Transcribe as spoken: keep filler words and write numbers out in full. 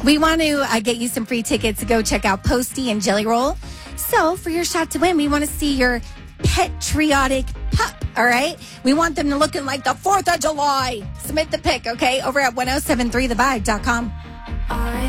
We want to uh, get you some free tickets to go check out Posty and Jelly Roll. So for your shot to win, we want to see your patriotic pup, all right? We want them to looking like the fourth of July. Submit the pic, okay, over at ten seventy-three the vibe dot com.